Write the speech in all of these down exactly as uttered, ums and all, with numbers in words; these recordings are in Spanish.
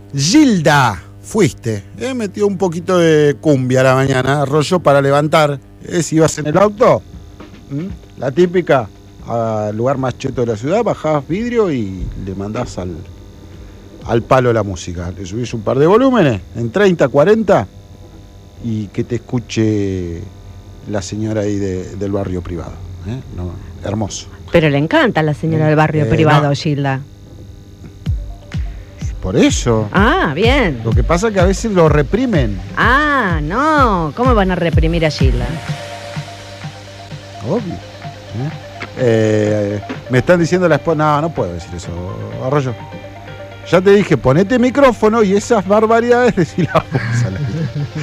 Gilda, fuiste. Eh, metió un poquito de cumbia a la mañana, rollo para levantar. Eh, si ibas en el auto, ¿m? La típica, al lugar más cheto de la ciudad, bajabas vidrio y le mandás al, al palo la música. Le subís un par de volúmenes, en treinta, cuarenta, y que te escuche la señora ahí de, del barrio privado. ¿eh? No, hermoso. Pero le encanta a la señora del barrio eh, privado, no. Gilda. Por eso. Ah, bien. Lo que pasa es que a veces lo reprimen. Ah, no. ¿Cómo van a reprimir a Gilda? Obvio. ¿eh? Eh, me están diciendo la esposa. No, no puedo decir eso, Arroyo. Ya te dije, ponete micrófono y esas barbaridades decirlas vos a la vida.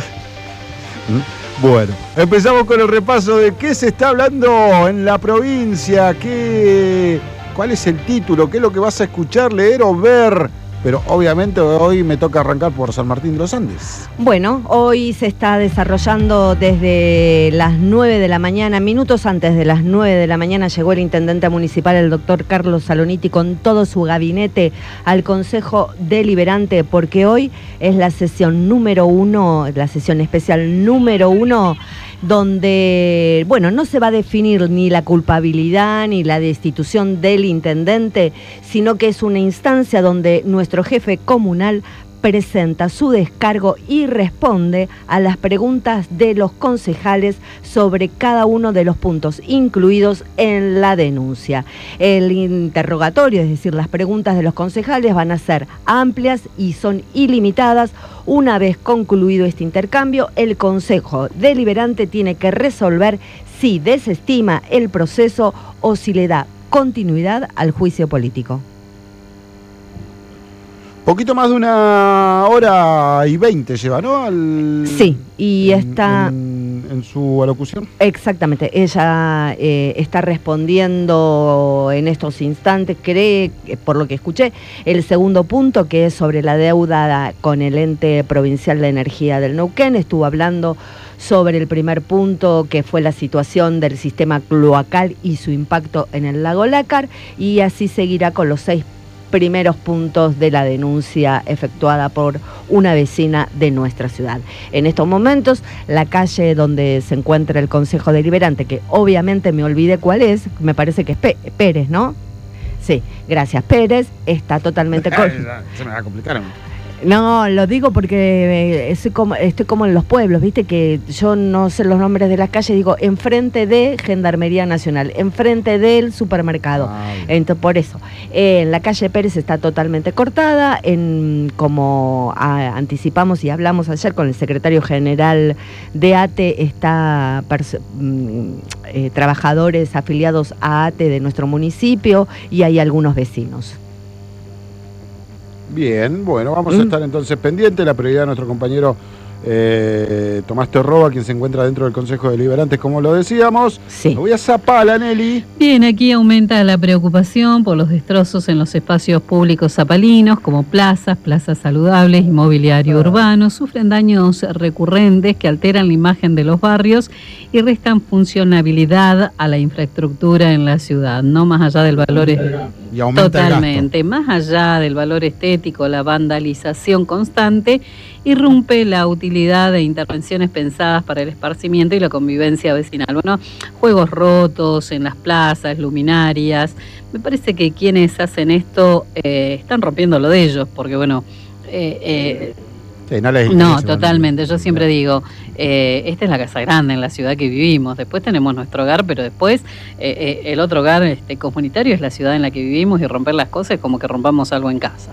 Bueno, empezamos con el repaso de qué se está hablando en la provincia, qué, cuál es el título, qué es lo que vas a escuchar, leer o ver. Pero obviamente hoy me toca arrancar por San Martín de los Andes. Bueno, hoy se está desarrollando desde las nueve de la mañana, minutos antes de las nueve de la mañana, llegó el intendente municipal, el doctor Carlos Saloniti, con todo su gabinete al Consejo Deliberante, porque hoy es la sesión número uno, la sesión especial número uno, donde, bueno, no se va a definir ni la culpabilidad ni la destitución del intendente, sino que es una instancia donde nuestro jefe comunal presenta su descargo y responde a las preguntas de los concejales sobre cada uno de los puntos incluidos en la denuncia. El interrogatorio, es decir, las preguntas de los concejales van a ser amplias y son ilimitadas. Una vez concluido este intercambio, el Consejo Deliberante tiene que resolver si desestima el proceso o si le da continuidad al juicio político. Poquito más de una hora y veinte lleva, ¿no? Al, sí, y en, está... En, en su alocución. Exactamente, ella eh, está respondiendo en estos instantes, cree, por lo que escuché, el segundo punto, que es sobre la deuda con el Ente Provincial de Energía del Neuquén. Estuvo hablando sobre el primer punto, que fue la situación del sistema cloacal y su impacto en el lago Lácar, y así seguirá con los seis primeros puntos de la denuncia efectuada por una vecina de nuestra ciudad. En estos momentos, la calle donde se encuentra el Consejo Deliberante, que obviamente me olvidé cuál es, me parece que es P- Pérez, ¿no? Sí, gracias, Pérez, está totalmente... Con... Se me va a complicar. No, lo digo porque estoy como, estoy como en los pueblos, viste que yo no sé los nombres de las calles, digo enfrente de Gendarmería Nacional, enfrente del supermercado. Ah, entonces, por eso, eh, en la calle Pérez está totalmente cortada, en, como a, anticipamos y hablamos ayer con el secretario general de A T E, está pers- eh, trabajadores afiliados a A T E de nuestro municipio y hay algunos vecinos. Bien, bueno, vamos a estar entonces pendientes. La prioridad de nuestro compañero eh, Tomás Terroba, quien se encuentra dentro del Consejo Deliberante, como lo decíamos. Sí. Me voy a Zapala, Nelly. Bien, aquí aumenta la preocupación por los destrozos en los espacios públicos zapalinos, como plazas, plazas saludables y mobiliario ah. urbano. Sufren daños recurrentes que alteran la imagen de los barrios y restan funcionabilidad a la infraestructura en la ciudad, no más allá del valor... Y aumenta Totalmente, el gasto. Más allá del valor estético, la vandalización constante irrumpe la utilidad de intervenciones pensadas para el esparcimiento y la convivencia vecinal. Bueno, juegos rotos en las plazas, luminarias. Me parece que quienes hacen esto eh, están rompiendo lo de ellos, porque bueno... Eh, eh, Sí, no, les no, totalmente. Yo siempre digo, eh, esta es la casa grande en la ciudad que vivimos. Después tenemos nuestro hogar, pero después eh, eh, el otro hogar este, comunitario es la ciudad en la que vivimos y romper las cosas es como que rompamos algo en casa.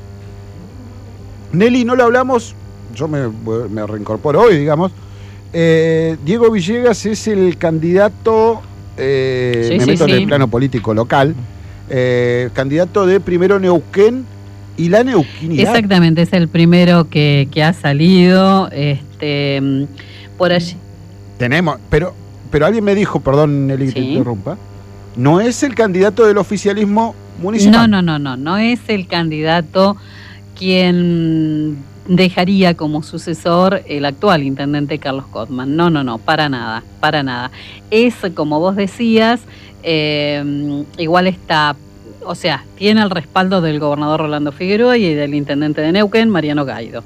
Nelly, no lo hablamos, yo me, me reincorporo hoy, digamos. Eh, Diego Villegas es el candidato, eh, sí, me sí, meto sí. en el plano político local, eh, candidato de Primero Neuquén. ¿Y la neuquinidad? Exactamente, es el primero que, que ha salido este, por allí. Tenemos, pero, pero alguien me dijo, perdón Nelly, que Sí. te interrumpa, no es el candidato del oficialismo municipal. No, no, no, no, no es el candidato quien dejaría como sucesor el actual intendente Carlos Cotman. No, no, no, para nada, para nada. Es, como vos decías, eh, igual está o sea, tiene el respaldo del gobernador Rolando Figueroa y del intendente de Neuquén, Mariano Gaido.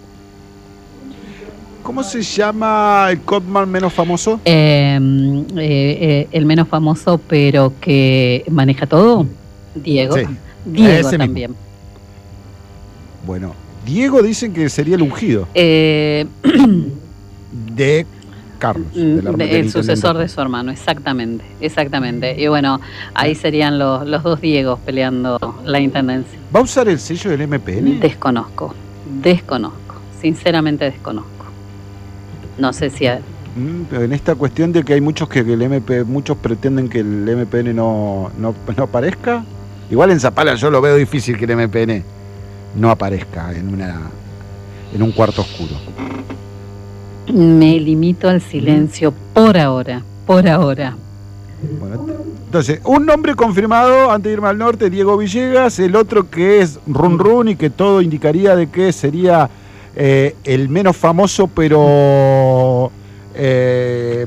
¿Cómo se llama el Codman menos famoso? Eh, eh, eh, el menos famoso, pero que maneja todo, Diego. Sí, Diego también. Mismo. Bueno, Diego dicen que sería el ungido. Eh, de Carlos. De la, de, el sucesor de su hermano, exactamente, exactamente. Y bueno, ahí serían los, los dos Diegos peleando la intendencia. ¿Va a usar el sello del M P N? Desconozco, desconozco, sinceramente desconozco. No sé si... A... En esta cuestión de que hay muchos que el M P, muchos pretenden que el M P N no, no, no aparezca. Igual en Zapala yo lo veo difícil que el M P N no aparezca en una en un cuarto oscuro. Me limito al silencio ¿Mm? por ahora, por ahora. Bueno, entonces, un nombre confirmado antes de irme al norte, Diego Villegas, el otro que es Run Run y que todo indicaría de que sería eh, el menos famoso, pero eh,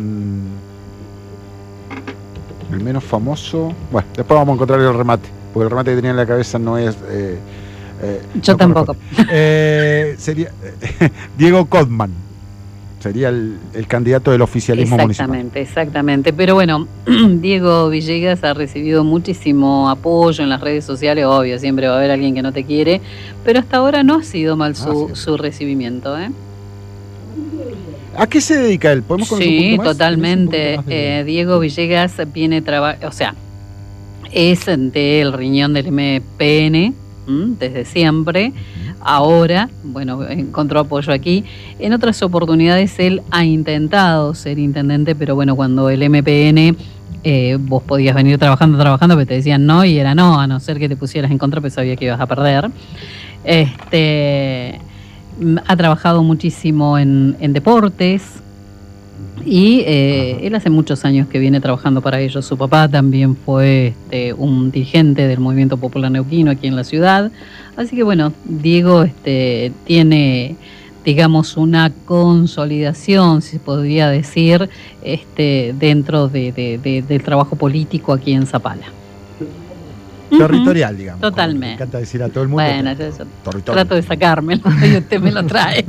el menos famoso, bueno, después vamos a encontrar el remate, porque el remate que tenía en la cabeza no es... Eh, eh, Yo no tampoco. Eh, sería eh, Diego Codman. Sería el, el candidato del oficialismo exactamente, municipal. Exactamente, pero bueno, Diego Villegas ha recibido muchísimo apoyo en las redes sociales, obvio, siempre va a haber alguien que no te quiere, pero hasta ahora no ha sido mal su, ah, sí. su recibimiento. ¿eh? ¿A qué se dedica él? ¿Podemos conocer sí, un poco más? totalmente. Más de... eh, Diego Villegas viene trabajando, o sea, es del riñón del M P N ¿m? Desde siempre. Ahora, bueno, encontró apoyo aquí. En otras oportunidades él ha intentado ser intendente, pero bueno, cuando el M P N, eh, vos podías venir trabajando, trabajando, pero te decían no y era no, a no ser que te pusieras en contra, pues sabía que ibas a perder. Este, ha trabajado muchísimo en, en deportes y eh, él hace muchos años que viene trabajando para ellos. Su papá también fue este, un dirigente del Movimiento Popular Neuquino aquí en la ciudad. Así que bueno, Diego este, tiene, digamos, una consolidación, si se podría decir, este, dentro de, de, de, del trabajo político aquí en Zapala. Territorial, digamos. Totalmente. Me encanta decir a todo el mundo. Bueno, yo, yo trato de sacármelo y usted me lo trae.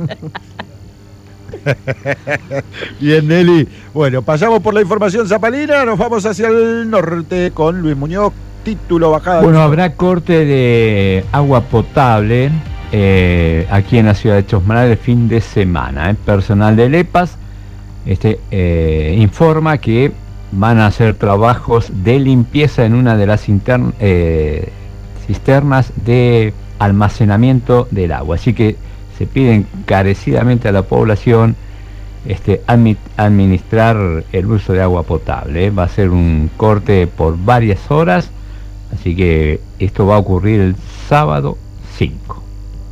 Bien, Nelly. Bueno, pasamos por la información zapalina, nos vamos hacia el norte con Luis Muñoz. Título bajada. Bueno, habrá corte de agua potable eh, aquí en la ciudad de Chosmalal el fin de semana. ¿eh? Personal de LEPAS este, eh, informa que van a hacer trabajos de limpieza en una de las intern, eh, cisternas de almacenamiento del agua. Así que se pide encarecidamente a la población este, admi administrar el uso de agua potable. ¿eh? Va a ser un corte por varias horas. Así que esto va a ocurrir el sábado cinco.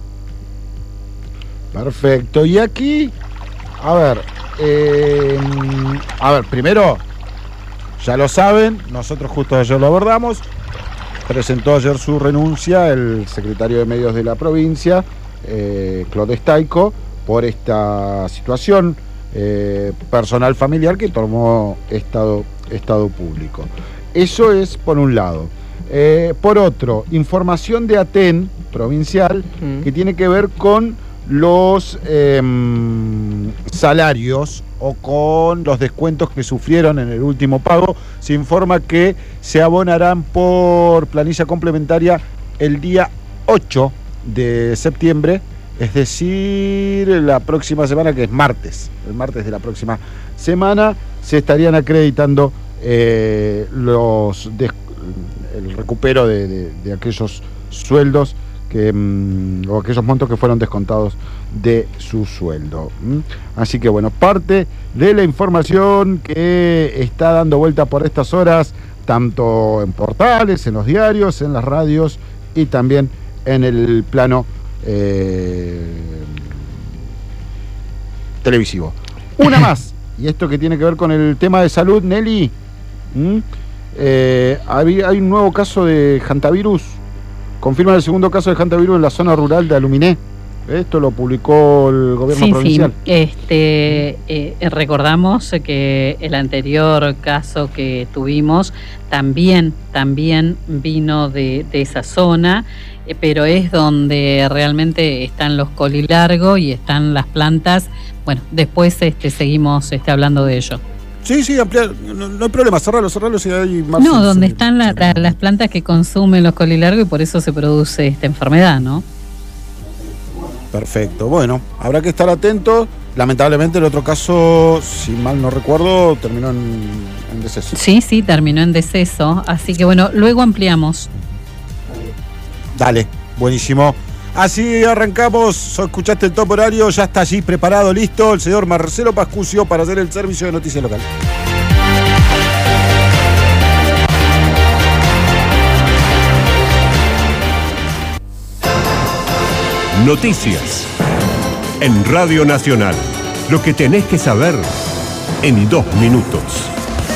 Perfecto. Y aquí, a ver, eh, a ver, primero, ya lo saben, nosotros justo ayer lo abordamos, presentó ayer su renuncia el secretario de Medios de la provincia, eh, Claude Staico, por esta situación eh, personal familiar que tomó estado, estado público. Eso es por un lado. Eh, por otro, información de Aten provincial mm. que tiene que ver con los eh, salarios o con los descuentos que sufrieron en el último pago. Se informa que se abonarán por planilla complementaria el día ocho de septiembre, es decir, la próxima semana, que es martes, el martes de la próxima semana, se estarían acreditando eh, los descuentos, el recupero de, de, de aquellos sueldos que, mmm, o aquellos montos que fueron descontados de su sueldo. ¿Mm? Así que bueno, parte de la información que está dando vuelta por estas horas, tanto en portales, en los diarios, en las radios y también en el plano eh, televisivo. Una más, y esto que tiene que ver con el tema de salud, Nelly. ¿Mm? Eh, hay, hay un nuevo caso de hantavirus. Confirman el segundo caso de hantavirus en la zona rural de Aluminé. Esto lo publicó el gobierno sí, provincial. Sí, este, eh, recordamos que el anterior caso que tuvimos también, también vino de, de esa zona, eh, pero es donde realmente están los colilargos y están las plantas. Bueno, después este, seguimos este, hablando de ello. Sí, sí, ampliar, no, no hay problema, cerralo, cerralo si hay más. No, donde están la, la, las plantas que consumen los colilargos y por eso se produce esta enfermedad, ¿no? Perfecto, bueno, habrá que estar atento. Lamentablemente el otro caso, si mal no recuerdo, terminó en, en deceso. Sí, sí, terminó en deceso, así que bueno, luego ampliamos. Dale, buenísimo. Así arrancamos, escuchaste el top horario, ya está allí preparado, listo, el señor Marcelo Pascucio para hacer el servicio de noticias local. Noticias en Radio Nacional. Lo que tenés que saber en dos minutos.